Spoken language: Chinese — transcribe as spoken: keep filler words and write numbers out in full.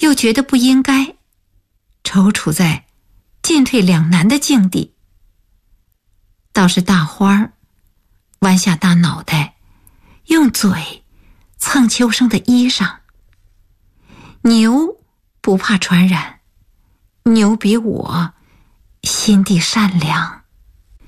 又觉得不应该，踌躇在进退两难的境地。倒是大花儿弯下大脑袋，用嘴蹭秋生的衣裳。牛不怕传染，牛比我心地善良。